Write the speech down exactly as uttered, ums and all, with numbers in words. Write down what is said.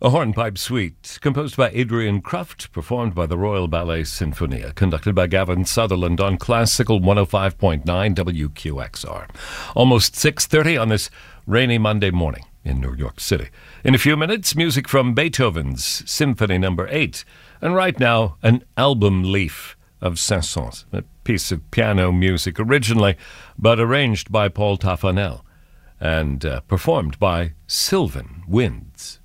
A hornpipe suite, composed by Adrian Kruft, performed by the Royal Ballet Sinfonia, conducted by Gavin Sutherland on Classical one oh five point nine W Q X R. Almost six thirty on this rainy Monday morning in New York City. In a few minutes, music from Beethoven's Symphony Number eight. And right now, an album leaf of Saint-Saëns, a piece of piano music originally, but arranged by Paul Taffanel and uh, performed by Sylvan Winds.